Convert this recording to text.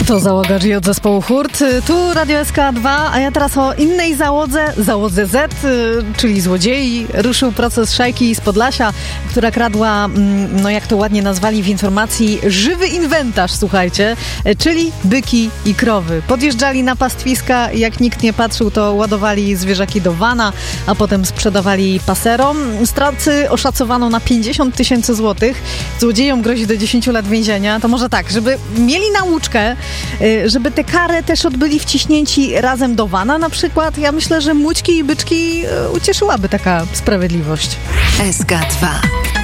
To załoga G od zespołu Hurt. Tu Radio SK2, a ja teraz o innej załodze Z, czyli złodziei. Ruszył proces szajki z Podlasia, która kradła, no jak to ładnie nazwali w informacji, żywy inwentarz, słuchajcie, czyli byki i krowy. Podjeżdżali na pastwiska, jak nikt nie patrzył, to ładowali zwierzaki do wana, a potem sprzedawali paserom. Straty oszacowano na 50 000 złotych. Złodziejom grozi do 10 lat więzienia. To może tak, żeby mieli nauczkę, żeby tę karę też odbyli wciśnięci razem do wana na przykład. Ja myślę, że mućki i byczki ucieszyłaby taka sprawiedliwość. SK2